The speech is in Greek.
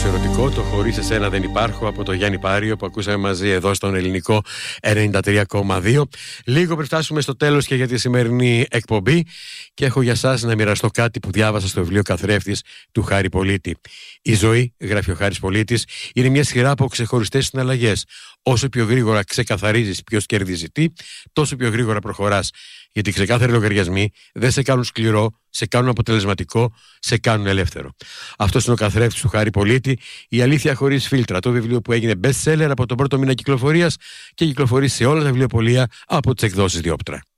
ερωτικό, το «Χωρίς εσένα δεν υπάρχω» από το Γιάννη Πάριο που ακούσαμε μαζί εδώ στον ελληνικό 93,2. Λίγο πριν φτάσουμε στο τέλος και για τη σημερινή εκπομπή, και έχω για σας να μοιραστώ κάτι που διάβασα στο βιβλίο Καθρέφτης του Χάρη Πολίτη. Η ζωή, γράφει ο Χάρης Πολίτης, είναι μια σειρά από ξεχωριστές συναλλαγές. Όσο πιο γρήγορα ξεκαθαρίζεις ποιος κερδίζει τι, τόσο πιο γρήγορα προχωράς. Γιατί οι ξεκάθαροι λογαριασμοί δεν σε κάνουν σκληρό, σε κάνουν αποτελεσματικό, σε κάνουν ελεύθερο. Αυτός είναι ο Καθρέφτης του Χάρη Πολίτη, η αλήθεια χωρίς φίλτρα. Το βιβλίο που έγινε best seller από τον πρώτο μήνα κυκλοφορίας και κυκλοφορεί σε όλα τα βιβλιοπωλεία από τις εκδόσεις Διόπτρα.